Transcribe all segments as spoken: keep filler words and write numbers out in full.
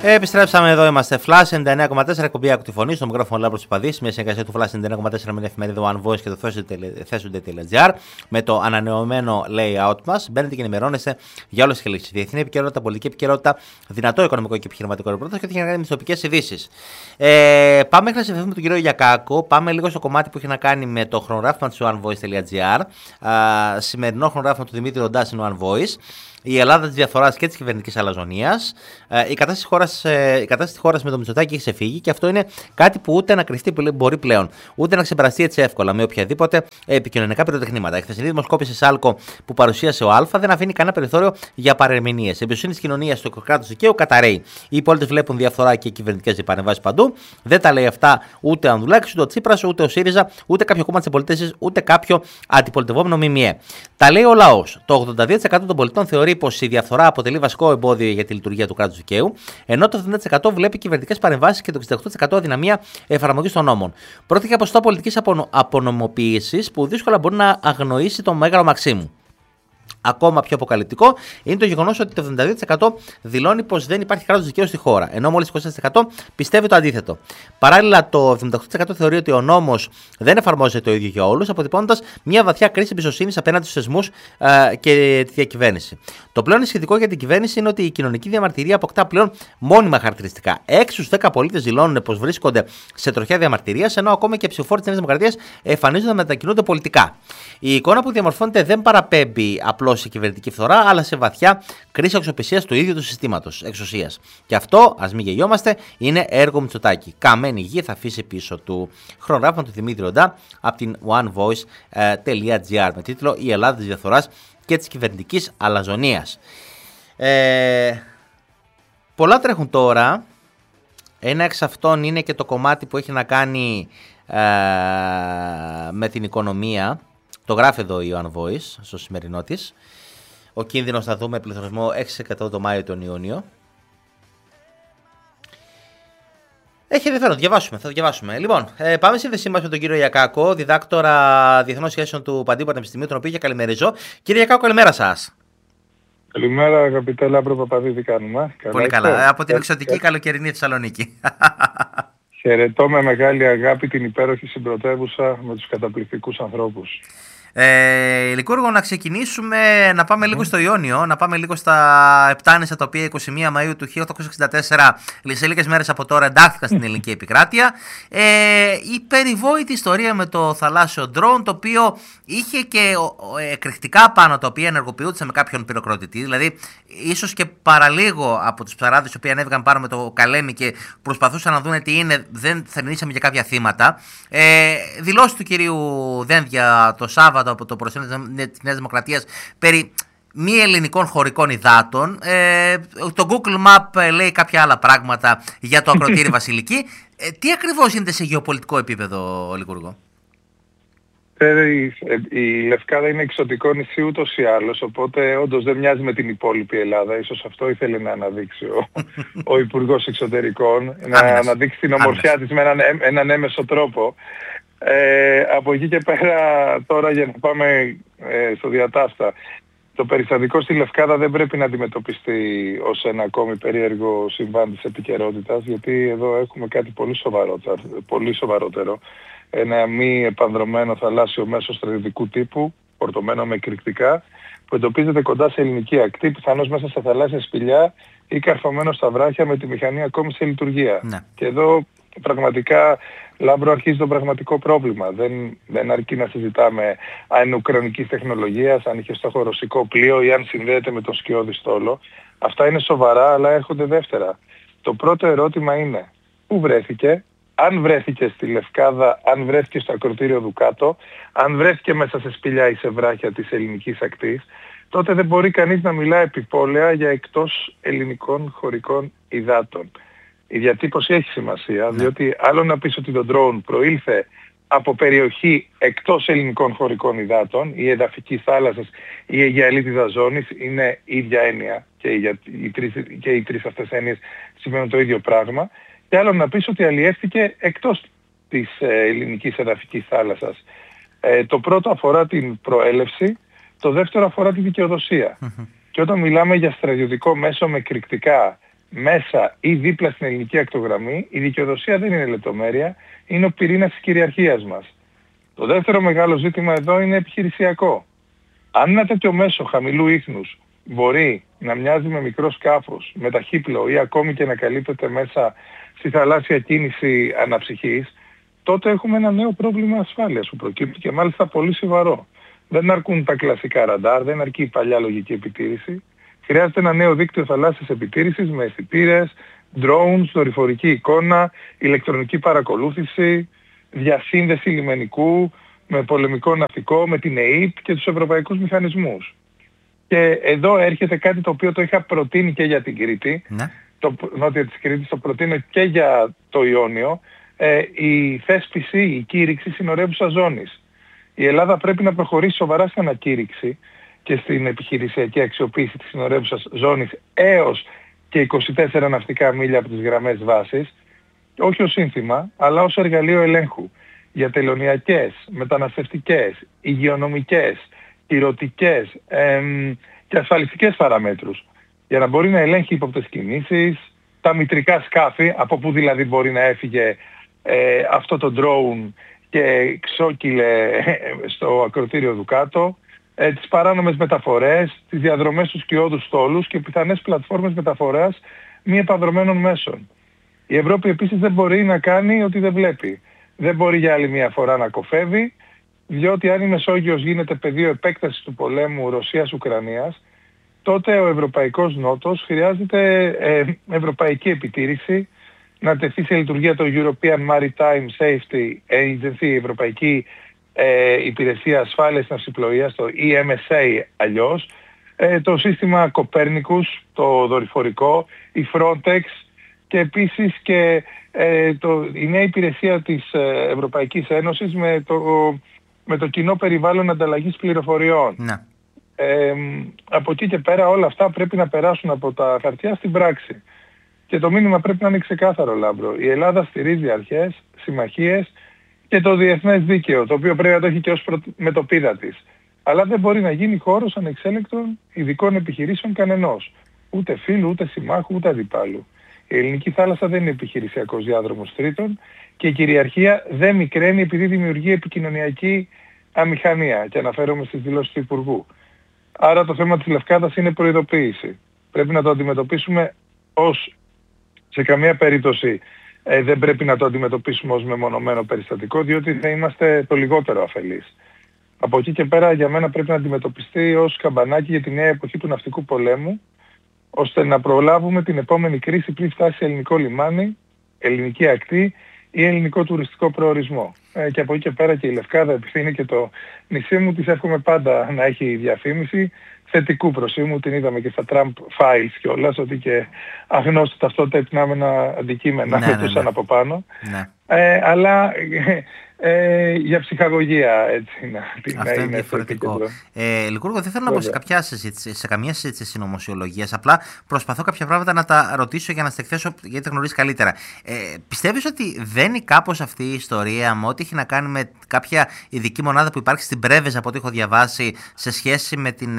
Επιστρέψαμε εδώ, είμαστε Flash ενενήντα εννέα κόμμα τέσσερα, εκπομπή Άκου τη Φωνή, στο μικρόφωνο Λάμπρος Παδής, μια συνεργασία του Flash ενενήντα εννέα κόμμα τέσσερα με την εφημερίδα One Voice και το Thesonday.gr με το ανανεωμένο layout μας. Μπαίνετε και ενημερώνεστε για όλες τις εξελίξεις. Διεθνή επικαιρότητα, πολιτική επικαιρότητα, δυνατό οικονομικό και επιχειρηματικό ρεπορτάζ και ό,τι έχει να κάνει με τις τοπικές ειδήσεις. Ε, πάμε μέχρι να συμφωνήσουμε με τον κύριο Γιακάκο. Πάμε λίγο στο κομμάτι που έχει να κάνει με το χρονογράφημα της onevoice.gr. Σημερινό χρονογράφημα του Δημήτρη Ροντά στην One Voice. Η Ελλάδα της διαφθοράς και της κυβερνητικής αλαζονίας. Ε, η κατάσταση της χώρας, ε, η κατάσταση της χώρας με το Μητσοτάκη έχει ξεφύγει και αυτό είναι κάτι που ούτε να κρυφτεί μπορεί πλέον, ούτε να ξεπεραστεί έτσι εύκολα με οποιαδήποτε επικοινωνικά πυροτεχνήματα. Η χθεσινή δημοσκόπηση Σάλκο που παρουσίασε ο Α δεν αφήνει κανένα περιθώριο για παρερμηνίες. Η εμπιστοσύνη της κοινωνίας στο κράτος δικαίου καταραίει. Οι πολίτες βλέπουν διαφθορά και κυβερνητικές επανεμβάσεις παντού. Δεν τα λέει αυτά ούτε ο Ανδρουλάκης, ούτε ο Τσίπρας, ούτε ο ΣΥΡΙΖΑ, ούτε κάποιο κόμμα της αντιπολίτευσης, ούτε κάποιο αντιπολιτευόμενο ΜΜΕ. Τα λέει ο λαός. Το ογδόντα δύο τοις εκατό των πολιτών θεωρεί πως η διαφθορά αποτελεί βασικό εμπόδιο για τη λειτουργία του κράτους δικαίου, ενώ το εβδομήντα τοις εκατό βλέπει κυβερνητικές παρεμβάσεις και το εξήντα οκτώ τοις εκατό αδυναμία εφαρμογής των νόμων. Πρόκειται για ποσοστό πολιτικής απονο... απονομοποίησης που δύσκολα μπορεί να αγνοήσει τον Μέγαρο Μαξίμου. Ακόμα πιο αποκαλυπτικό είναι το γεγονός ότι το εβδομήντα δύο τοις εκατό δηλώνει πως δεν υπάρχει κράτος δικαίου στη χώρα, ενώ μόλις είκοσι τέσσερα τοις εκατό πιστεύει το αντίθετο. Παράλληλα, το εβδομήντα οκτώ τοις εκατό θεωρεί ότι ο νόμος δεν εφαρμόζεται το ίδιο για όλους, αποτυπώνοντας μια βαθιά κρίση εμπιστοσύνης απέναντι στους θεσμούς ε, και τη διακυβέρνηση. Το πλέον σχετικό για την κυβέρνηση είναι ότι η κοινωνική διαμαρτυρία αποκτά πλέον μόνιμα χαρακτηριστικά. έξι στους δέκα πολίτες δηλώνουν πως βρίσκονται σε τροχιά διαμαρτυρίας, ενώ ακόμα και οι ψηφοφόροι της Νέας Δημοκρατίας εμφανίζονται να μετακινούνται πολιτικά. Η εικόνα που διαμορφώνεται δεν παραπέμπει απλώς σε κυβερνητική φθορά, αλλά σε βαθιά κρίση αξιοπιστίας του ίδιου του συστήματος εξουσίας. Και αυτό, ας μην γελιόμαστε, είναι έργο Μητσοτάκη. Καμένη γη θα αφήσει πίσω του. Χρονογράφημα του Δημήτρη Ροντά από την onevoice.gr με τίτλο «Η Ελλάδα της διαφθοράς και της κυβερνητικής αλαζονίας». Ε, πολλά τρέχουν τώρα. Ένα εξ αυτών είναι και το κομμάτι που έχει να κάνει ε, με την οικονομία. Το γράφει εδώ η One Voice στο σημερινό της. Ο κίνδυνος να δούμε πληθωρισμό έξι τοις εκατό το Μάιο ή τον Ιούνιο. Έχει ενδιαφέρον, διαβάσουμε, θα το διαβάσουμε. Λοιπόν, ε, πάμε στη σύνδεσή μας με τον κύριο Γιακάκο, διδάκτορα διεθνών σχέσεων του Παντίου Πανεπιστημίου, τον οποίο και καλημερίζω. Κύριε Γιακάκο, καλημέρα σας. Καλημέρα, αγαπητέ Λάμπρο Παπαδί, τι κάνουμε? Πολύ καλά, καλά. Από την εξωτική καλοκαιρινή Θεσσαλονίκη. Χαιρετώ με μεγάλη αγάπη την υπέροχη συμπρωτεύουσα με τους καταπληκτικούς ανθρώπους. Ε, Λικούργο, να ξεκινήσουμε, να πάμε mm. λίγο στο Ιόνιο, να πάμε λίγο στα Επτάνησα, τα οποία εικοστή πρώτη Μαΐου του χίλια οκτακόσια εξήντα τέσσερα, σε λίγες μέρες από τώρα, εντάχθηκαν στην ελληνική επικράτεια. Ε, η περιβόητη ιστορία με το θαλάσσιο ντρόουν, το οποίο είχε και εκρηκτικά πάνω, τα οποία ενεργοποιούνταν με κάποιον πυροκροτητή, δηλαδή ίσως και παραλίγο από τους ψαράδες οι οποίοι ανέβηκαν πάνω με το καλέμι και προσπαθούσαν να δουν τι είναι, δεν θερμινήσαμε για κάποια θύματα. Ε, δηλώσει του κυρίου Δένδια το Σάββατο από το Προσέλεγγυο της Νέας Δημοκρατίας περί μη ελληνικών χωρικών υδάτων. Ε, το Google Map λέει κάποια άλλα πράγματα για το ακροτήρι Βασιλική. Ε, τι ακριβώς γίνεται σε γεωπολιτικό επίπεδο, Λικούργο? Ε, η, η Λευκάδα είναι εξωτικό νησί ούτως ή άλλως, οπότε όντως δεν μοιάζει με την υπόλοιπη Ελλάδα. Ίσως αυτό ήθελε να αναδείξει ο, ο Υπουργός Εξωτερικών, να αναδείξει την ομορφιά της με έναν, έναν έμεσο τρόπο. Ε, από εκεί και πέρα τώρα, για να πάμε ε, στο διατάφτα, το περιστατικό στη Λευκάδα δεν πρέπει να αντιμετωπιστεί ως ένα ακόμη περίεργο συμβάν της επικαιρότητας, γιατί εδώ έχουμε κάτι πολύ σοβαρότερο, πολύ σοβαρότερο. Ένα μη επανδρωμένο θαλάσσιο μέσο στρατιωτικού τύπου, φορτωμένο με εκρηκτικά, που εντοπίζεται κοντά σε ελληνική ακτή, πιθανώς μέσα σε θαλάσσια σπηλιά ή καρφωμένο στα βράχια με τη μηχανή ακόμη σε λειτουργία. Ναι. Και εδώ πραγματικά, Λάμπρο, αρχίζει το πραγματικό πρόβλημα. Δεν, δεν αρκεί να συζητάμε αν είναι ουκρανικής τεχνολογίας, αν είχε στόχο ρωσικό πλοίο ή αν συνδέεται με τον σκιώδη στόλο. Αυτά είναι σοβαρά, αλλά έρχονται δεύτερα. Το πρώτο ερώτημα είναι πού βρέθηκε, αν βρέθηκε στη Λευκάδα, αν βρέθηκε στο ακροτήριο Δουκάτο, αν βρέθηκε μέσα σε σπηλιά ή σε βράχια της ελληνικής ακτής, τότε δεν μπορεί κανείς να μιλά επιπόλαια για εκτός ελληνικών χωρικών υδάτων. Η διατύπωση έχει σημασία, ναι. Διότι άλλο να πεις ότι το drone προήλθε από περιοχή εκτός ελληνικών χωρικών υδάτων ή εδαφικής θάλασσας ή αιγιαλίτιδας ζώνης, είναι η ίδια έννοια και οι, οι, τρεις, και οι τρεις αυτές έννοιες σημαίνουν το ίδιο πράγμα. Και άλλο να πεις ότι αλλιεύτηκε εκτός της ε, ελληνικής εδαφικής θάλασσας. Ε, το πρώτο αφορά την προέλευση, το δεύτερο αφορά τη δικαιοδοσία. Mm-hmm. Και όταν μιλάμε για στρατιωτικό μέσο με εκρηκτικά, μέσα ή δίπλα στην ελληνική ακτογραμμή, η δικαιοδοσία δεν είναι λεπτομέρεια, είναι ο πυρήνας της κυριαρχίας μας. Το δεύτερο μεγάλο ζήτημα εδώ είναι επιχειρησιακό. Αν ένα τέτοιο μέσο χαμηλού ίχνους μπορεί να μοιάζει με μικρό σκάφος, με ταχύπλοο ή ακόμη και να καλύπτεται μέσα στη θαλάσσια κίνηση αναψυχής, τότε έχουμε ένα νέο πρόβλημα ασφάλειας που προκύπτει και μάλιστα πολύ σοβαρό. Δεν αρκούν τα κλασικά ραντάρ, δεν αρκεί η παλιά λογική επιτήρηση. Χρειάζεται ένα νέο δίκτυο θαλάσσιας επιτήρησης με αισθητήρες, drones, δορυφορική εικόνα, ηλεκτρονική παρακολούθηση, διασύνδεση λιμενικού με πολεμικό ναυτικό, με την ΕΕΠ και τους ευρωπαϊκούς μηχανισμούς. Και εδώ έρχεται κάτι το οποίο το είχα προτείνει και για την Κρήτη, ναι. το νότιο της Κρήτης, το προτείνω και για το Ιόνιο, ε, η θέσπιση, η κήρυξη συνορεύουσας ζώνης. Η Ελλάδα πρέπει να προχωρήσει σοβαρά στην ανακήρυξη και στην επιχειρησιακή αξιοποίηση της συνορεύουσας ζώνης έως και είκοσι τέσσερα ναυτικά μίλια από τις γραμμές βάσης, όχι ως σύνθημα, αλλά ως εργαλείο ελέγχου για τελωνειακές, μεταναστευτικές, υγειονομικές, κυρωτικές εμ, και ασφαλιστικές παραμέτρους, για να μπορεί να ελέγχει ύποπτες κινήσεις, τα μητρικά σκάφη, από που δηλαδή μπορεί να έφυγε ε, αυτό το drone και ξόκυλε στο ακροτήριο Δουκάτο, ε, τις παράνομες μεταφορές, τις διαδρομές στους σκιώδους στόλους και πιθανές πλατφόρμες μεταφοράς μη επανδρομένων μέσων. Η Ευρώπη επίσης δεν μπορεί να κάνει ό,τι δεν βλέπει. Δεν μπορεί για άλλη μια φορά να κοφεύει, διότι αν η Μεσόγειος γίνεται πεδίο επέκτασης του πολέμου Ρωσίας-Ουκρανίας, τότε ο Ευρωπαϊκός Νότος χρειάζεται ε, ευρωπαϊκή επιτήρηση, να τεθεί σε λειτουργία το European Maritime Safety Agency, η Ευρωπαϊκή ε, Υπηρεσία Ασφάλειας Ναυσιπλοείας, το ι εμ ες έι αλλιώς, ε, το σύστημα Copernicus, το δορυφορικό, η Frontex και επίσης και ε, το, η νέα υπηρεσία της ε, Ευρωπαϊκής Ένωσης με το, με το κοινό περιβάλλον ανταλλαγής πληροφοριών. Ναι. Ε, από εκεί και πέρα όλα αυτά πρέπει να περάσουν από τα χαρτιά στην πράξη. Και το μήνυμα πρέπει να είναι ξεκάθαρο, Λάμπρο. Η Ελλάδα στηρίζει αρχές, συμμαχίες και το διεθνές δίκαιο, το οποίο πρέπει να το έχει και ως μετωπίδα της. Αλλά δεν μπορεί να γίνει χώρος ανεξέλεγκτων ειδικών επιχειρήσεων κανενός. Ούτε φίλου, ούτε συμμάχου, ούτε αντιπάλου. Η ελληνική θάλασσα δεν είναι επιχειρησιακός διάδρομος τρίτων και η κυριαρχία δεν μικραίνει επειδή δημιουργεί επικοινωνιακή αμηχανία. Και αναφέρομαι στις δηλώσεις του Υπουργού. Άρα το θέμα της Λευκάδας είναι προειδοποίηση. Πρέπει να το αντιμετωπίσουμε ως, σε καμία περίπτωση ε, δεν πρέπει να το αντιμετωπίσουμε ως μεμονωμένο περιστατικό, διότι θα είμαστε το λιγότερο αφελείς. Από εκεί και πέρα για μένα πρέπει να αντιμετωπιστεί ως καμπανάκι για τη νέα εποχή του ναυτικού πολέμου, ώστε να προλάβουμε την επόμενη κρίση πριν φτάσει σε ελληνικό λιμάνι, ελληνική ακτή ή ελληνικό τουριστικό προορισμό. Ε, και από εκεί και πέρα και η Λευκάδα, επειδή είναι και το νησί μου, της εύχομαι πάντα να έχει διαφήμιση θετικού προσήμου. Την είδαμε και στα Trump Files κιόλας, ότι και αγνώστοι ταυτότητα υπνάμενα αντικείμενα ναι, πετούσαν ναι, ναι. από πάνω. Ναι. Ε, αλλά ε, για ψυχαγωγία έτσι να την αυτό είναι διαφορετικό. Ε, Λικούργο, δεν θέλω να μπω σε, κάποια συζήτηση, σε καμία συζήτηση συνωμοσιολογίας. Απλά προσπαθώ κάποια πράγματα να τα ρωτήσω για να στεκθέσω, γιατί τα γνωρίζεις καλύτερα. Ε, πιστεύεις ότι δένει κάπως αυτή η ιστορία με ό,τι έχει να κάνει με κάποια ειδική μονάδα που υπάρχει στην Πρέβεζα, από ό,τι έχω διαβάσει, σε σχέση με την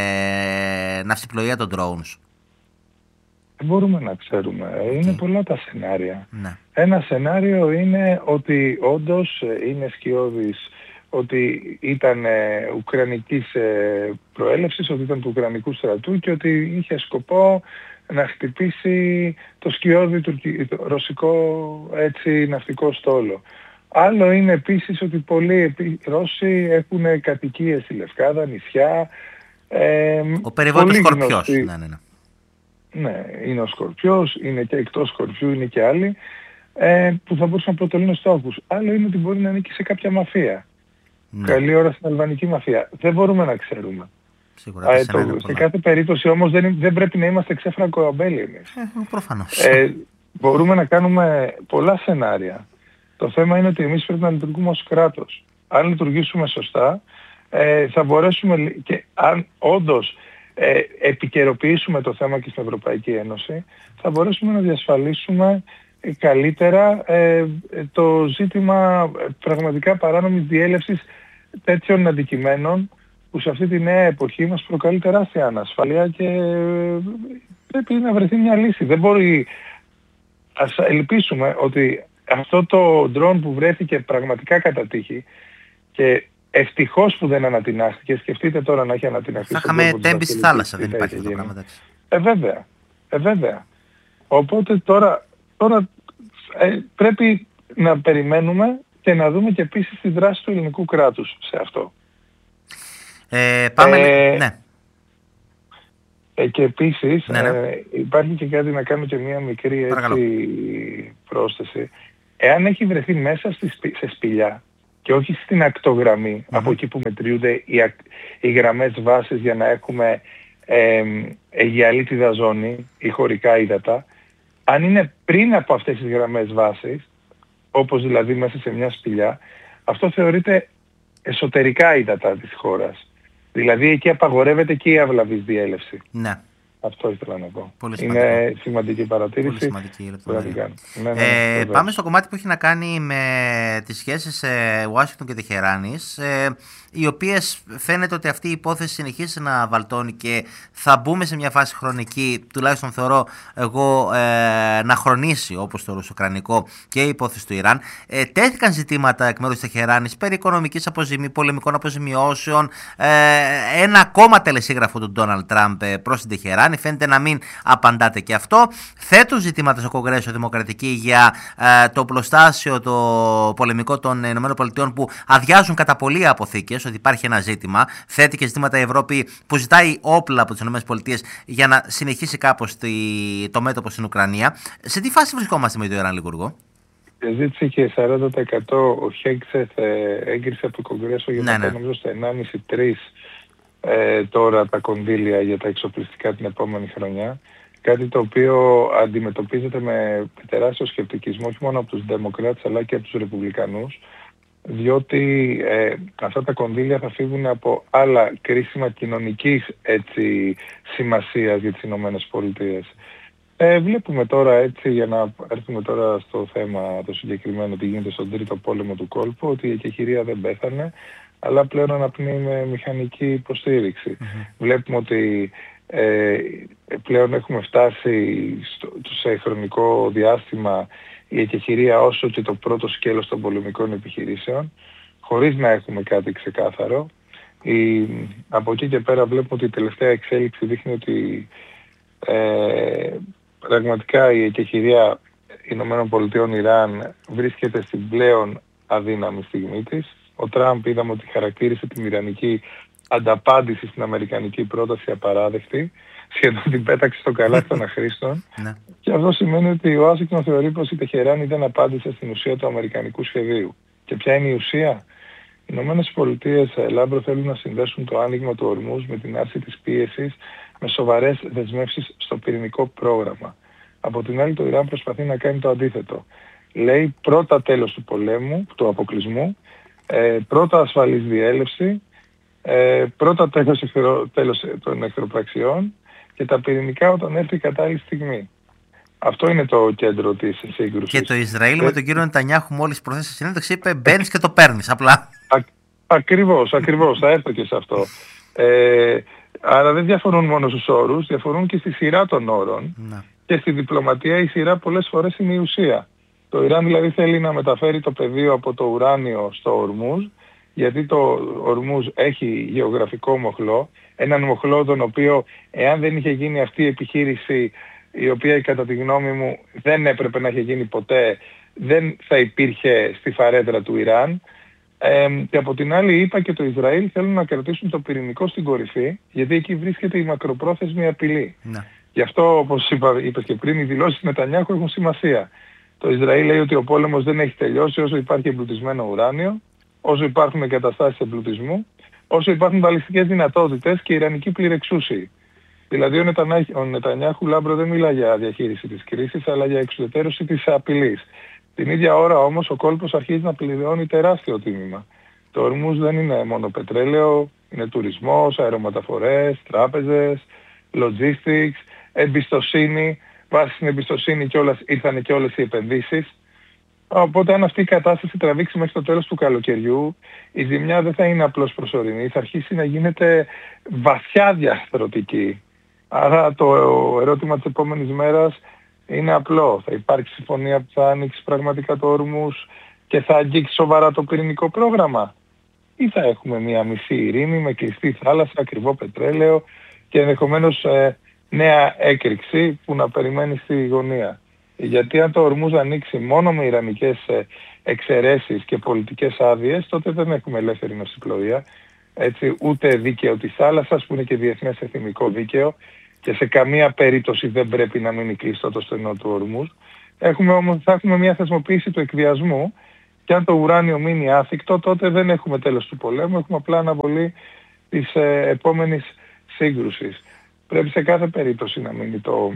ε, ναυσιπλοεία των drones? Δεν μπορούμε να ξέρουμε. Είναι okay. πολλά τα σενάρια. Ναι. Ένα σενάριο είναι ότι όντως είναι σκιώδης, ότι ήταν ε, ουκρανικής ε, προέλευσης, ότι ήταν του ουκρανικού στρατού και ότι είχε σκοπό να χτυπήσει το σκιώδη του το ρωσικό έτσι, ναυτικό στόλο. Άλλο είναι επίσης ότι πολλοί Ρώσοι έχουν κατοικίες στη Λευκάδα, νησιά. Ε, Ο περιβόητος Σκορπιός. Ναι, ναι, ναι. Ναι, είναι ο Σκορπιός, είναι και εκτός Σκορπιού, είναι και άλλοι ε, που θα μπορούσαν να προτελούν στόχους. Άλλο είναι ότι μπορεί να ανήκει σε κάποια μαφία. Ναι. Καλή ώρα στην αλβανική μαφία. Δεν μπορούμε να ξέρουμε. Σίγουρα, Α, το, σε κάθε περίπτωση όμως δεν, δεν πρέπει να είμαστε ξέφραγκο αμπέλοι εμείς. Ε, προφανώς. Ε, μπορούμε να κάνουμε πολλά σενάρια. Το θέμα είναι ότι εμείς πρέπει να λειτουργούμε ως κράτος. Αν λειτουργήσουμε σωστά ε, θα μπορέσουμε και αν όντως Ε, επικαιροποιήσουμε το θέμα και στην Ευρωπαϊκή Ένωση, θα μπορέσουμε να διασφαλίσουμε ε, καλύτερα ε, το ζήτημα ε, πραγματικά παράνομης διέλευσης τέτοιων αντικειμένων που σε αυτή τη νέα εποχή μας προκαλεί τεράστια ανασφάλεια και ε, πρέπει να βρεθεί μια λύση. Δεν μπορεί... Ας ελπίσουμε ότι αυτό το drone που βρέθηκε πραγματικά κατά τύχη και ευτυχώς που δεν ανατινάχθηκε, σκεφτείτε τώρα να έχει ανατιναχθεί. Θα είχαμε τέμπη στη θάλασσα, δεν υπάρχει αυτό το πράγμα. Ε, βέβαια. Ε, βέβαια. Οπότε τώρα, τώρα ε, πρέπει να περιμένουμε και να δούμε και επίσης τη δράση του ελληνικού κράτους σε αυτό. Ε, πάμε... Ε, ναι. Ε, και επίσης ναι, ναι. Ε, υπάρχει και κάτι να κάνω και μια μικρή έτσι, πρόσθεση. Εάν έχει βρεθεί μέσα στη, σε σπηλιά και όχι στην ακτογραμμή, mm-hmm. από εκεί που μετριούνται οι, οι γραμμές βάσης για να έχουμε ε, αιγιαλίτιδα ζώνη ή χωρικά ύδατα, αν είναι πριν από αυτές τις γραμμές βάσης, όπως δηλαδή μέσα σε μια σπηλιά, αυτό θεωρείται εσωτερικά ύδατα της χώρας. Δηλαδή εκεί απαγορεύεται και η αυλαβής διέλευση. Ναι. Αυτό ήθελα να πω. Πολύ είναι σημαντική παρατήρηση. Πολύ σημαντική λεπτομέρεια. Ναι, ναι, ε, πάμε στο κομμάτι που έχει να κάνει με τις σχέσεις ε, Ουάσιγκτον και Τεχεράνης, ε, οι οποίες φαίνεται ότι αυτή η υπόθεση συνεχίζει να βαλτώνει και θα μπούμε σε μια φάση χρονική, τουλάχιστον θεωρώ εγώ, ε, να χρονίσει, όπως το ρουσοκρανικό και η υπόθεση του Ιράν. Ε, τέθηκαν ζητήματα εκ μέρους της Τεχεράνης περί οικονομικής αποζημί, πολεμικών αποζημιώσεων, ε, ένα ακόμα τελεσίγραφο του Ντόναλντ Τραμπ προς την Τεχεράνη. Φαίνεται να μην απαντάτε και αυτό. Θέτουν ζητήματα στο Κογκρέσο Δημοκρατική για ε, το οπλοστάσιο, το πολεμικό των ΗΠΑ που αδειάζουν κατά πολύ αποθήκες, ότι υπάρχει ένα ζήτημα. Θέτει και ζητήματα η Ευρώπη που ζητάει όπλα από τις ΗΠΑ για να συνεχίσει κάπως τη, το μέτωπο στην Ουκρανία. Σε τι φάση βρισκόμαστε με το Ιράν, Λιγουργό? Ζήτησε και σαράντα τοις εκατό ο Χέγκσεθ έγκρισε από το Κογκρέσο για να ναι, ναι. νομίζω στα ενάμιση με τρία Ε, τώρα τα κονδύλια για τα εξοπλιστικά την επόμενη χρονιά. Κάτι το οποίο αντιμετωπίζεται με τεράστιο σκεπτικισμό όχι μόνο από τους Δημοκράτες αλλά και από τους Ρεπουμπλικανούς, διότι ε, αυτά τα κονδύλια θα φύγουν από άλλα κρίσιμα κοινωνικής έτσι, σημασίας για τις Ηνωμένες Πολιτείες. Ε, βλέπουμε τώρα έτσι, για να έρθουμε τώρα στο θέμα το συγκεκριμένο, τι γίνεται στον τρίτο πόλεμο του κόλπου, ότι η εκεχηρία δεν πέθανε, αλλά πλέον αναπνέει με μηχανική υποστήριξη. Mm-hmm. Βλέπουμε ότι ε, πλέον έχουμε φτάσει στο, σε χρονικό διάστημα η εκεχηρία όσο και το πρώτο σκέλος των πολεμικών επιχειρήσεων, χωρίς να έχουμε κάτι ξεκάθαρο. Η, από εκεί και πέρα βλέπουμε ότι η τελευταία εξέλιξη δείχνει ότι ε, πραγματικά η εκεχηρία Ηνωμένων Πολιτειών Ιράν βρίσκεται στην πλέον αδύναμη στιγμή της. Ο Τραμπ είδαμε ότι χαρακτήρισε την ιρανική ανταπάντηση στην αμερικανική πρόταση απαράδεκτη, σχεδόν την πέταξε στο καλάθι των αχρήστων. Και αυτό σημαίνει ότι ο Ουάσιγκτον θεωρεί πως η Τεχεράνη δεν απάντησε στην ουσία του αμερικανικού σχεδίου. Και ποια είναι η ουσία? Οι Ηνωμένες Πολιτείες, Λάμπρο, θέλουν να συνδέσουν το άνοιγμα του Ορμούζ με την άρση της πίεσης με σοβαρές δεσμεύσεις στο πυρηνικό πρόγραμμα. Από την άλλη, το Ιράν προσπαθεί να κάνει το αντίθετο. Λέει πρώτα τέλος του πολέμου, του αποκλεισμού, ε, πρώτα ασφαλής διέλευση, ε, πρώτα τέλος, τέλος των εχθροπραξιών και τα πυρηνικά όταν έρθει η κατάλληλη στιγμή. Αυτό είναι το κέντρο της σύγκρουσης. Και το Ισραήλ ε, με τον κύριο Νετανιάχου μόλις προθέσει συνέντευξη είπε μπαίνεις και το παίρνεις απλά. Α, ακριβώς, ακριβώς, θα έρθω και σε αυτό. Ε, άρα δεν διαφορούν μόνο στους όρους, διαφορούν και στη σειρά των όρων. Να. Και στη διπλωματία η σειρά πολλές φορές είναι η ουσία. Το Ιράν δηλαδή θέλει να μεταφέρει το πεδίο από το ουράνιο στο Ορμούζ, γιατί το Ορμούζ έχει γεωγραφικό μοχλό, έναν μοχλό τον οποίο εάν δεν είχε γίνει αυτή η επιχείρηση, η οποία κατά τη γνώμη μου δεν έπρεπε να είχε γίνει ποτέ, δεν θα υπήρχε στη φαρέτρα του Ιράν. Ε, και από την άλλη η ΗΠΑ και το Ισραήλ θέλουν να κρατήσουν το πυρηνικό στην κορυφή, γιατί εκεί βρίσκεται η μακροπρόθεσμη απειλή. Να. Γι' αυτό, όπως είπα, είπες και πριν, οι δηλώσεις Νετανιάχου έχουν σημασία. Το Ισραήλ λέει ότι ο πόλεμος δεν έχει τελειώσει όσο υπάρχει εμπλουτισμένο ουράνιο, όσο υπάρχουν εγκαταστάσεις εμπλουτισμού, όσο υπάρχουν μπαλιστικές δυνατότητες και ιρανική πληρεξούσιοι. Δηλαδή ο, Νετανιά, ο Νετανιάχου, Λάμπρο, δεν μιλά για διαχείριση της κρίσης, αλλά για εξουδετερώση της απειλής. Την ίδια ώρα όμως ο κόλπος αρχίζει να πληρώνει τεράστιο τίμημα. Το Ορμούζ δεν είναι μόνο πετρέλαιο, είναι τουρισμός, αερομεταφορές, τράπεζες, logistics, εμπιστοσύνη. Βάσει στην εμπιστοσύνη κιόλας ήρθαν και όλες οι επενδύσεις. Οπότε αν αυτή η κατάσταση τραβήξει μέχρι το τέλος του καλοκαιριού, η ζημιά δεν θα είναι απλώς προσωρινή, θα αρχίσει να γίνεται βαθιά διαρθρωτική. Άρα το ερώτημα της επόμενης μέρας είναι απλό. Θα υπάρξει συμφωνία που θα ανοίξει πραγματικά το όρμους και θα αγγίξει σοβαρά το πυρηνικό πρόγραμμα, ή θα έχουμε μια μισή ειρήνη με κλειστή θάλασσα, ακριβό πετρέλαιο και ενδεχομένως ε, νέα έκρηξη που να περιμένει στη γωνία. Γιατί αν το ορμούζ ανοίξει μόνο με ιρανικές ε, εξαιρέσεις και πολιτικές άδειες, τότε δεν έχουμε ελεύθερη ναυσιπλοεία, έτσι, ούτε δίκαιο της θάλασσας που είναι και διεθνές εθνικό δίκαιο και σε καμία περίπτωση δεν πρέπει να μείνει κλειστό το στενό του ορμούζ. Έχουμε όμως, θα έχουμε μια θεσμοποίηση του εκβιασμού και αν το ουράνιο μείνει άθικτο, τότε δεν έχουμε τέλος του πολέμου, έχουμε απλά αναβολή της ε, επόμενης σύγκρουσης. Πρέπει σε κάθε περίπτωση να μείνει το,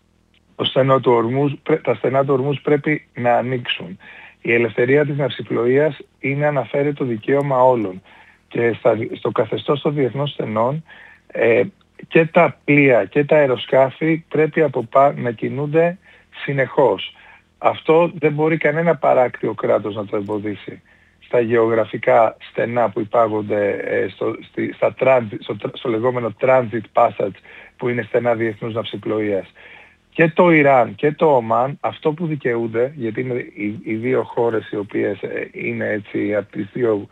το στενό του ορμούζ, τα στενά του ορμούζ πρέπει να ανοίξουν. Η ελευθερία της ναυσιπλοείας είναι αναφέρετο δικαίωμα όλων και στα, στο καθεστώς των διεθνών στενών ε, και τα πλοία και τα αεροσκάφη πρέπει από πά, να κινούνται συνεχώς. Αυτό δεν μπορεί κανένα παράκτιο κράτος να το εμποδίσει. Στα γεωγραφικά στενά που υπάγονται ε, στο, στη, στα transit, στο, στο λεγόμενο transit passage που είναι στενά διεθνούς ναυσιπλοείας. Και το Ιράν και το Ομάν αυτό που δικαιούνται, γιατί είναι οι, οι δύο χώρες οι οποίες ε, είναι έτσι από τις δύο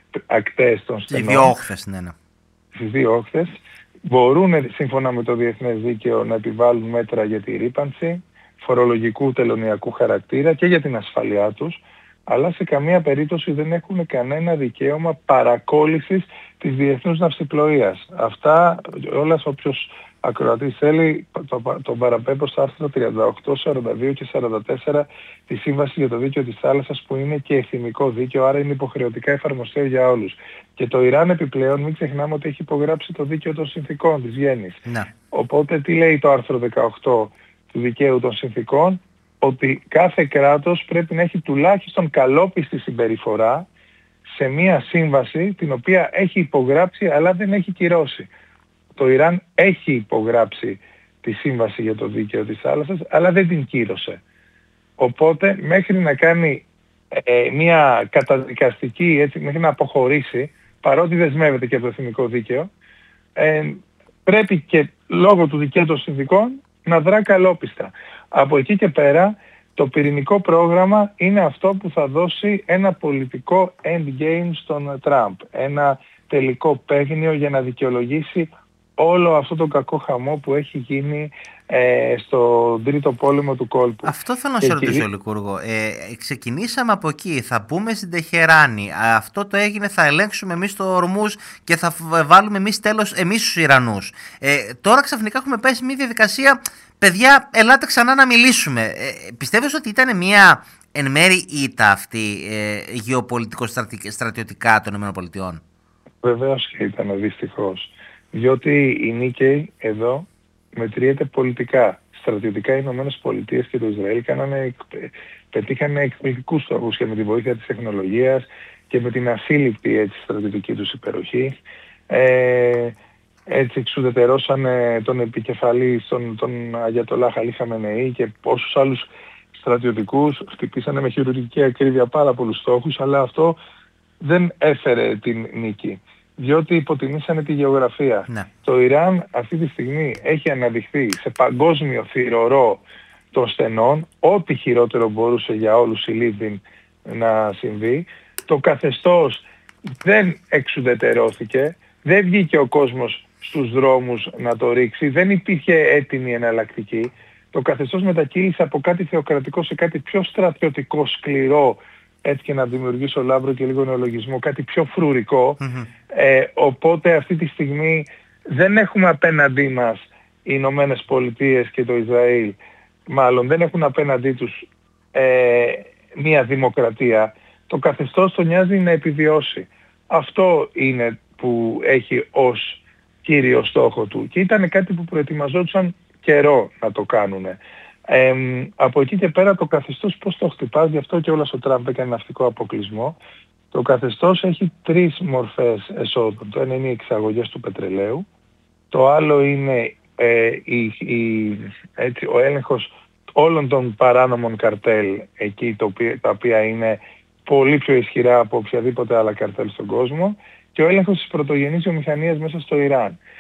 ακτές των στενών. Οι δύο όχθες, ναι, ναι. Στις δύο όχθες μπορούν σύμφωνα με το διεθνές δίκαιο να επιβάλλουν μέτρα για τη ρύπανση, φορολογικού τελωνιακού χαρακτήρα και για την ασφαλειά τους, αλλά σε καμία περίπτωση δεν έχουν κανένα δικαίωμα παρακόλλησης της διεθνούς ναυσιπλοείας. Αυτά όλα όποιος ακροατής θέλει το, το παραπέμπω στο άρθρο τριάντα οκτώ, σαράντα δύο και σαράντα τέσσερα της Σύμβασης για το Δίκαιο της Θάλασσας που είναι και εθνικό δίκαιο, άρα είναι υποχρεωτικά εφαρμοστέο για όλους. Και το Ιράν επιπλέον μην ξεχνάμε ότι έχει υπογράψει το Δίκαιο των Συνθηκών της Βιέννης. Ναι. Οπότε τι λέει το άρθρο δεκαοκτώ του Δικαίου των Συνθηκών? Ότι κάθε κράτος πρέπει να έχει τουλάχιστον καλόπιστη συμπεριφορά σε μία σύμβαση την οποία έχει υπογράψει αλλά δεν έχει κυρώσει. Το Ιράν έχει υπογράψει τη σύμβαση για το δίκαιο της θάλασσας αλλά δεν την κύρωσε. Οπότε μέχρι να κάνει ε, μία καταδικαστική, έτσι, μέχρι να αποχωρήσει, παρότι δεσμεύεται και από το εθνικό δίκαιο, ε, πρέπει και λόγω του δικαίου των συνθηκών να δρά καλόπιστα. Από εκεί και πέρα το πυρηνικό πρόγραμμα είναι αυτό που θα δώσει ένα πολιτικό endgame στον Τραμπ. Ένα τελικό παίγνιο για να δικαιολογήσει όλο αυτό το κακό χαμό που έχει γίνει ε, στο τρίτο πόλεμο του κόλπου. Αυτό θέλω να σε ρωτήσω, κυρί... Λικούργο. Ε, ξεκινήσαμε από εκεί, θα μπούμε στην Τεχεράνη. Αυτό το έγινε, θα ελέγξουμε εμείς το Ορμούζ και θα βάλουμε εμείς τέλος εμείς τους Ιρανούς. Ε, τώρα ξαφνικά έχουμε πέσει μια διαδικασία, παιδιά, ελάτε ξανά να μιλήσουμε. Ε, πιστεύεις ότι ήταν μια εν μέρη ήττα αυτή ε, γεωπολιτικο-στρατιωτικά των ΗΠΑ? Βεβαίως και ήταν, δυστυχώς. Διότι η Νίκαιη εδώ μετριέται πολιτικά. Στρατιωτικά οι Ηνωμένες Πολιτείες και το Ισραήλ κάνανε, πετύχανε εκπληκτικούς στόχους και με τη βοήθεια της τεχνολογίας και με την ασύλληπτη έτσι, στρατιωτική τους υπεροχή. Ε, έτσι εξουδετερώσανε τον επικεφαλή στον τον Αγιατολά Χαλί Χαμενεή και πόσους άλλους στρατιωτικούς, χτυπήσανε με χειρουργική ακρίβεια πάρα πολλούς στόχους, αλλά αυτό δεν έφερε την νίκη. Διότι υποτιμήσανε τη γεωγραφία. Ναι. Το Ιράν αυτή τη στιγμή έχει αναδειχθεί σε παγκόσμιο θυρωρό των στενών, ό,τι χειρότερο μπορούσε για όλους οι Λίβιν να συμβεί. Το καθεστώς δεν εξουδετερώθηκε, δεν βγήκε ο κόσμος στους δρόμους να το ρίξει, δεν υπήρχε έτοιμη εναλλακτική. Το καθεστώς μετακύλησε από κάτι θεοκρατικό σε κάτι πιο στρατιωτικό, σκληρό, έτσι και να δημιουργήσω λάμπρο και λίγο νεολογισμό, κάτι πιο φρουρικό. Mm-hmm. Ε, οπότε αυτή τη στιγμή δεν έχουμε απέναντί μας οι Ηνωμένες Πολιτείες και το Ισραήλ, μάλλον δεν έχουν απέναντί τους ε, μια δημοκρατία. Το καθεστώς το νοιάζει να επιβιώσει. Αυτό είναι που έχει ως κύριο στόχο του και ήταν κάτι που προετοιμαζόντουσαν καιρό να το κάνουν. Ε, από εκεί και πέρα το καθεστώς πώς το χτυπάς, γι' αυτό και όλα ο Τραμπ έκανε ναυτικό αποκλεισμό. Το καθεστώς έχει τρεις μορφές εσόδων. Το ένα είναι οι εξαγωγές του πετρελαίου, το άλλο είναι ε, η, η, έτσι, ο έλεγχος όλων των παράνομων καρτέλ εκεί, το οποίο, τα οποία είναι πολύ πιο ισχυρά από οποιαδήποτε άλλα καρτέλ στον κόσμο, και ο έλεγχος της πρωτογενής βιομηχανίας μέσα στο Ιράν.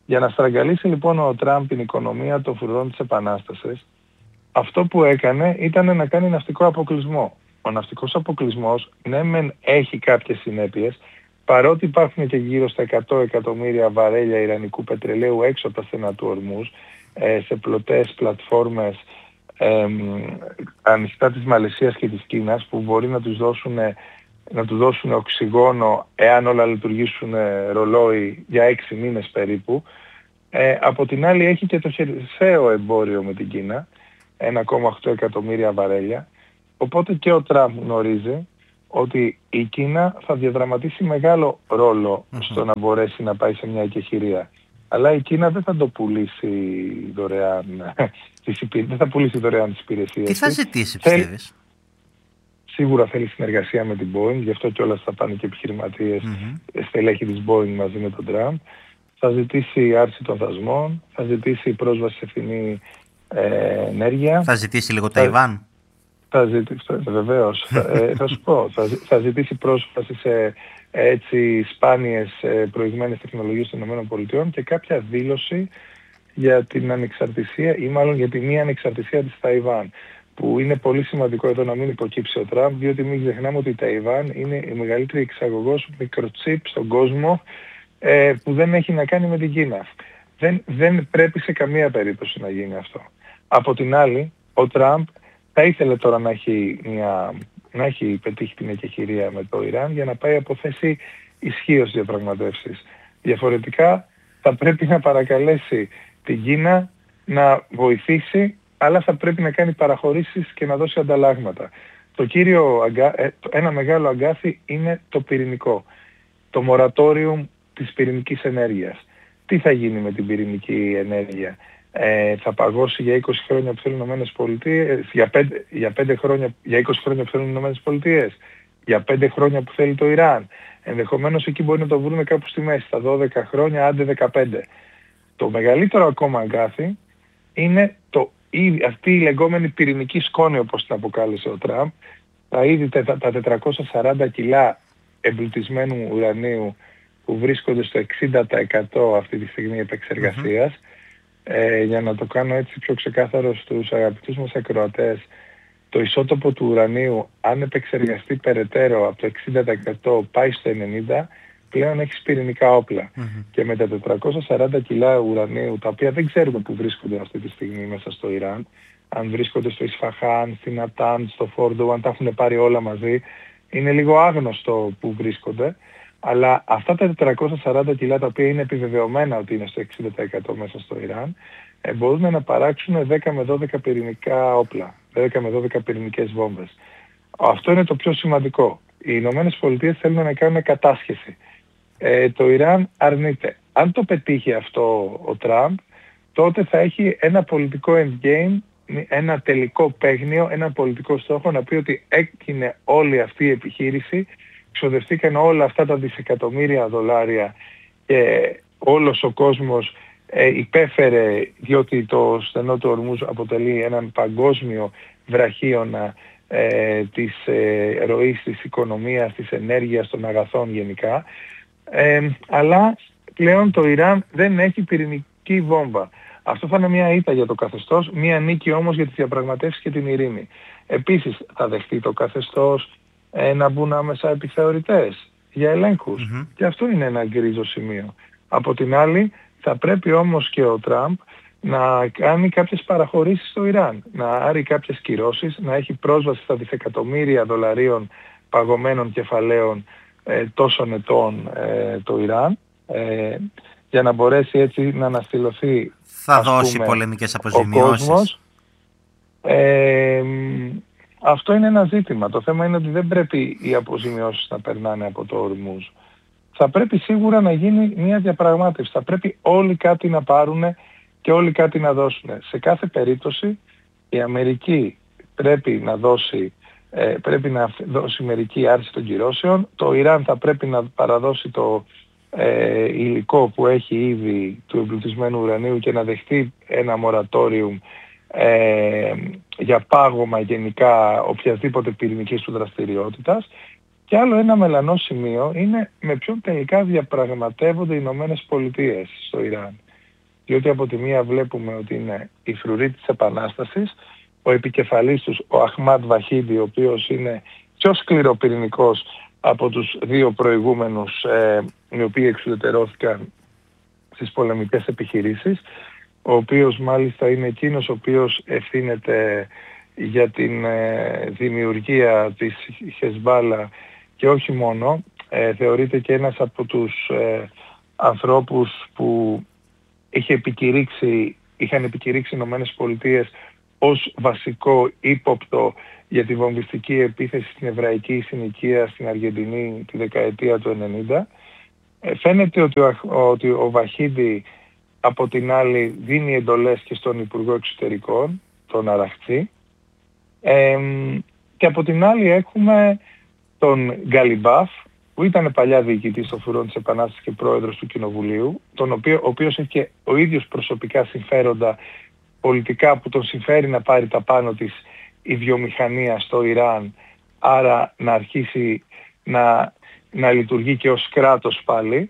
Για να στραγγαλίσει λοιπόν ο Τραμπ την οικονομία των φρουρών της Επανάστασης, αυτό που έκανε ήταν να κάνει ναυτικό αποκλεισμό. Ο ναυτικός αποκλεισμός, ναι μεν έχει κάποιες συνέπειες, παρότι υπάρχουν και γύρω στα εκατό εκατομμύρια βαρέλια ιρανικού πετρελαίου έξω από τα στενά του Ορμούζ, σε πλωτές πλατφόρμες ε, ανοιχτά της Μαλαισίας και της Κίνας, που μπορεί να τους δώσουν, να τους δώσουν οξυγόνο εάν όλα λειτουργήσουν ρολόι για έξι μήνες περίπου. Ε, από την άλλη έχει και το χερσαίο εμπόριο με την Κίνα, ένα κόμμα οκτώ εκατομμύρια βαρέλια. Οπότε και ο Τραμπ γνωρίζει ότι η Κίνα θα διαδραματίσει μεγάλο ρόλο mm-hmm. στο να μπορέσει να πάει σε μια εκεχηρία. Αλλά η Κίνα δεν θα το πουλήσει δωρεάν, δεν θα πουλήσει δωρεάν τις υπηρεσίες. Τι θα ζητήσει, πιστεύεις? Σίγουρα θέλει συνεργασία με την Boeing, γι' αυτό κιόλας θα πάνε και επιχειρηματίες mm-hmm. στελέχη της Boeing μαζί με τον Τραμπ. Θα ζητήσει άρση των δασμών, θα ζητήσει πρόσβαση σε φθηνή ε, ενέργεια. Θα ζητήσει λίγο Ταϊβάν. Θα ζητήσει, βεβαίως, θα, ε, θα σου πω, θα, θα ζητήσει πρόσβαση σε έτσι σπάνιες προηγμένες τεχνολογίες των ΗΠΑ και κάποια δήλωση για την ανεξαρτησία ή μάλλον για τη μία ανεξαρτησία της Ταϊβάν, που είναι πολύ σημαντικό εδώ να μην υποκύψει ο Τραμπ, διότι μην ξεχνάμε ότι η Ταϊβάν είναι η μεγαλύτερη εξαγωγός μικροτσίπ στον κόσμο, ε, που δεν έχει να κάνει με την Κίνα. Δεν, δεν πρέπει σε καμία περίπτωση να γίνει αυτό. Από την άλλη, ο Τραμπ θα ήθελε τώρα να έχει, μια, να έχει πετύχει την εκεχηρία με το Ιράν για να πάει από θέση ισχύως διαπραγματεύσεις. Διαφορετικά θα πρέπει να παρακαλέσει την Κίνα να βοηθήσει, αλλά θα πρέπει να κάνει παραχωρήσεις και να δώσει ανταλλάγματα. Το κύριο, ένα μεγάλο αγκάθι είναι το πυρηνικό, το μορατόριουμ της πυρηνικής ενέργειας. Τι θα γίνει με την πυρηνική ενέργεια? Ε, θα παγώσει για είκοσι χρόνια που θέλουν οι Ηνωμένες Πολιτείες, για πέντε, για πέντε χρόνια, για είκοσι χρόνια που θέλουν οι Ηνωμένες Πολιτείες, για πέντε χρόνια που θέλει το Ιράν. Ενδεχομένως εκεί μπορεί να το βρούμε κάπου στη μέση, στα δώδεκα χρόνια, άντε δεκαπέντε. Το μεγαλύτερο ακόμα αγκάθι είναι το, αυτή η λεγόμενη πυρηνική σκόνη, όπως την αποκάλεσε ο Τραμπ, τα ήδη τα, τα τετρακόσια σαράντα κιλά εμπλουτισμένου ουρανίου που βρίσκονται στο εξήντα τοις εκατό αυτή τη στιγμή επεξεργασίας. Mm-hmm. Ε, για να το κάνω έτσι πιο ξεκάθαρο στους αγαπητούς μας ακροατές, το ισότοπο του ουρανίου, αν επεξεργαστεί περαιτέρω από το εξήντα τοις εκατό πάει στο ενενήντα τοις εκατό, πλέον έχεις πυρηνικά όπλα. Mm-hmm. Και με τα τετρακόσια σαράντα κιλά ουρανίου, τα οποία δεν ξέρουμε που βρίσκονται αυτή τη στιγμή μέσα στο Ιράν, αν βρίσκονται στο Ισφαχάν, στην Ατάν, στο Φόρντο, αν τα έχουν πάρει όλα μαζί, είναι λίγο άγνωστο που βρίσκονται. Αλλά αυτά τα τετρακόσια σαράντα κιλά, τα οποία είναι επιβεβαιωμένα ότι είναι στο εξήντα τοις εκατό μέσα στο Ιράν, ε, μπορούν να παράξουν δέκα με δώδεκα πυρηνικά όπλα, δέκα με δώδεκα πυρηνικές βόμβες. Αυτό είναι το πιο σημαντικό. Οι Ηνωμένες Πολιτείες θέλουν να κάνουν κατάσχεση. Ε, το Ιράν αρνείται. Αν το πετύχει αυτό ο Τραμπ, τότε θα έχει ένα πολιτικό endgame, ένα τελικό παίγνιο, ένα πολιτικό στόχο να πει ότι έγινε όλη αυτή η επιχείρηση, ξοδευτήκαν όλα αυτά τα δισεκατομμύρια δολάρια και όλος ο κόσμος ε, υπέφερε, διότι το στενό του Ορμούζ αποτελεί έναν παγκόσμιο βραχίωνα ε, της ε, ροής της οικονομίας, της ενέργειας, των αγαθών γενικά. Ε, αλλά πλέον το Ιράν δεν έχει πυρηνική βόμβα. Αυτό θα είναι μια ήττα για το καθεστώς, μια νίκη όμως για τις διαπραγματεύσεις και την ειρήνη. Επίσης θα δεχτεί το καθεστώς ε, να μπουν άμεσα επιθεωρητές για ελέγχους. Mm-hmm. Και αυτό είναι ένα γκρίζο σημείο. Από την άλλη θα πρέπει όμως και ο Τραμπ να κάνει κάποιες παραχωρήσεις στο Ιράν, να άρει κάποιες κυρώσεις, να έχει πρόσβαση στα δισεκατομμύρια δολαρίων παγωμένων κεφαλαίων ε, τόσων ετών ε, το Ιράν, ε, για να μπορέσει έτσι να αναστηλωθεί, θα δώσει πούμε, πολεμικές αποζημιώσεις. Ε, αυτό είναι ένα ζήτημα. Το θέμα είναι ότι δεν πρέπει οι αποζημιώσεις να περνάνε από το Ορμούζ. Θα πρέπει σίγουρα να γίνει μια διαπραγμάτευση. Θα πρέπει όλοι κάτι να πάρουν και όλοι κάτι να δώσουν. Σε κάθε περίπτωση η Αμερική πρέπει να δώσει, ε, πρέπει να δώσει μερική άρση των κυρώσεων. Το Ιράν θα πρέπει να παραδώσει το ε, υλικό που έχει ήδη του εμπλουτισμένου ουρανίου και να δεχτεί ένα μορατόριουμ ε, για πάγωμα γενικά οποιασδήποτε πυρηνικής του δραστηριότητας. Και άλλο ένα μελανό σημείο είναι με ποιον τελικά διαπραγματεύονται οι Ηνωμένες Πολιτείες στο Ιράν. διότι από τη μία βλέπουμε ότι είναι η φρουροί της Επανάστασης, ο επικεφαλής τους, ο Αχμάντ Βαχίδη, ο οποίος είναι πιο σκληροπυρηνικός από τους δύο προηγούμενους, ε, οι οποίοι εξουδετερώθηκαν στις πολεμικές επιχειρήσεις, ο οποίος μάλιστα είναι εκείνος ο οποίος ευθύνεται για την ε, δημιουργία της Χεσμπάλα και όχι μόνο, ε, θεωρείται και ένας από τους ε, ανθρώπους που είχε επικηρύξει, είχαν επικηρύξει οι Ηνωμένες Πολιτείες ως βασικό ύποπτο για τη βομβιστική επίθεση στην εβραϊκή συνοικία στην Αργεντινή τη δεκαετία του ενενήντα. Ε, φαίνεται ότι ο, ότι ο Βαχίδη από την άλλη δίνει εντολές και στον Υπουργό Εξωτερικών, τον Αραχτσί, ε, και από την άλλη έχουμε τον Γκαλιμπάφ, που ήταν παλιά διοικητής των φρουρών της Επανάστασης και πρόεδρος του Κοινοβουλίου, τον οποίο, ο οποίος έχει και ο ίδιος προσωπικά συμφέροντα πολιτικά που τον συμφέρει να πάρει τα πάνω της η βιομηχανία στο Ιράν, άρα να αρχίσει να, να λειτουργεί και ως κράτος πάλι,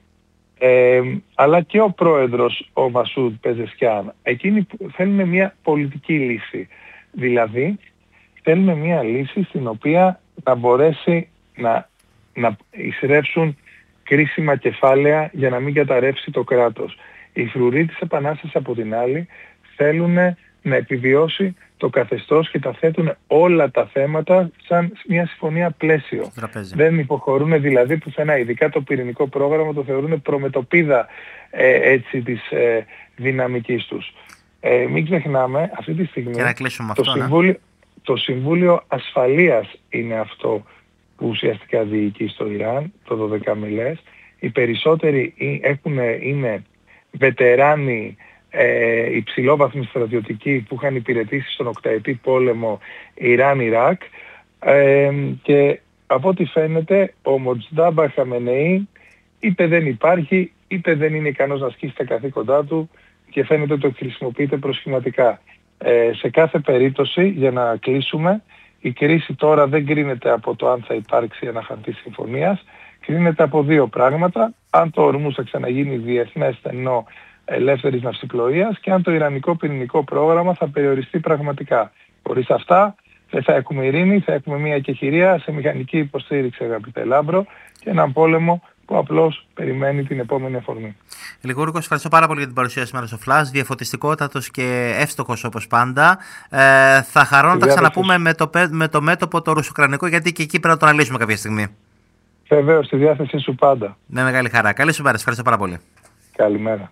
ε, αλλά και ο πρόεδρος ο Μασούντ Πεζεσκιάν. Εκείνοι που θέλουν μια πολιτική λύση, δηλαδή θέλουν μια λύση στην οποία να μπορέσει να, να εισρεύσουν κρίσιμα κεφάλαια για να μην καταρρεύσει το κράτος. Οι φρουροί της Επανάστασης από την άλλη θέλουν να επιβιώσει το καθεστώς και τα θέτουν όλα τα θέματα σαν μια συμφωνία πλαίσιο. Τραπέζι. Δεν υποχωρούν δηλαδή πουθενά, ειδικά το πυρηνικό πρόγραμμα το θεωρούν προμετωπίδα ε, έτσι της ε, δυναμικής τους. Ε, μην ξεχνάμε, αυτή τη στιγμή και να κλείσουμε το, αυτό, Συμβούλιο, ναι. το Συμβούλιο Ασφαλείας είναι αυτό που ουσιαστικά διοικεί στο Ιράν, το δώδεκα μελές. Οι περισσότεροι έχουν, είναι βετεράνοι ε, υψηλόβαθμοι στρατιωτικοί που είχαν υπηρετήσει στον οκταετή πόλεμο Ιράν-Ιράκ, ε, και από ό,τι φαίνεται ο Μοτζντάμπα Χαμενεή είτε δεν υπάρχει είτε δεν είναι ικανός να ασκήσει τα καθήκοντά του και φαίνεται ότι το χρησιμοποιείται προσχηματικά. Ε, σε κάθε περίπτωση, για να κλείσουμε, η κρίση τώρα δεν κρίνεται από το αν θα υπάρξει αναχαρτή συμφωνίας, κρίνεται από δύο πράγματα: αν το Ορμούζ θα ξαναγίνει διεθνές στενό ελεύθερης ναυσιπλοείας και αν το Ιρανικό πυρηνικό πρόγραμμα θα περιοριστεί πραγματικά. Χωρίς αυτά δεν θα έχουμε ειρήνη, θα έχουμε μια εκεχηρία σε μηχανική υποστήριξη, αγαπητέ Λάμπρο, και έναν πόλεμο που απλώς περιμένει την επόμενη αφορμή. Λικούρικος, ευχαριστώ πάρα πολύ για την παρουσία σήμερα στο Flash. Διαφωτιστικότατος και εύστοχος όπως πάντα. Ε, θα χαρώ να τα ξαναπούμε με το, με το μέτωπο το ρουσουκρανικό, γιατί και εκεί πρέπει να το αναλύσουμε κάποια στιγμή. Βεβαίως, στη διάθεσή σου πάντα. Με μεγάλη χαρά. Καλή σου μέρα. Ευχαριστώ πάρα πολύ. Καλημέρα.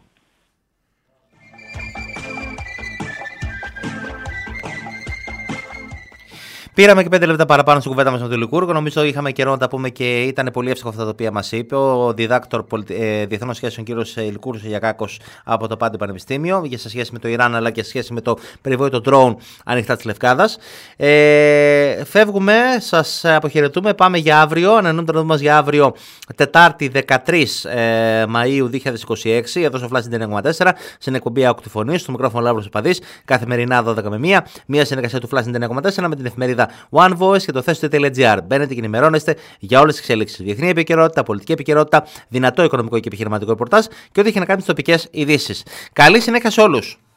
Πήραμε και πέντε λεπτά παραπάνω στην κουβέντα μας με τον Λικούρικο. Νομίζω είχαμε καιρό να τα πούμε και ήταν πολύ εύστοχο αυτά τα οποία μας είπε ο διδάκτορ ε, διεθνών σχέσεων κ. Λικούρος Ιακάκος από το Πάντιο Πανεπιστήμιο για σε σχέση με το Ιράν, αλλά και σε σχέση με το περιβόητο ντρόουν ανοιχτά της Λευκάδας. Ε, φεύγουμε, σας αποχαιρετούμε. Πάμε για αύριο. Ανανεώνουμε το ραντεβού μας για αύριο, Τετάρτη δεκατρείς Μαΐου δύο χιλιάδες είκοσι έξι, εδώ στο Flash ενενήντα κόμμα τέσσερα, στην εκπομπή Άκου τη Φωνή, στο μικρόφωνο Λάμπρος Παδής, καθημερινά δώδεκα με μία. Μία συνεργασία του Flash ενενήντα κόμμα τέσσερα με την εφημερίδα One Voice και το θέσου.gr. Μπαίνετε και ενημερώνεστε για όλες τις εξελίξεις. Διεθνή επικαιρότητα, πολιτική επικαιρότητα, δυνατό οικονομικό και επιχειρηματικό ρεπορτάζ και ό,τι έχει να κάνει με τις τοπικές ειδήσεις. Καλή συνέχεια σε όλους.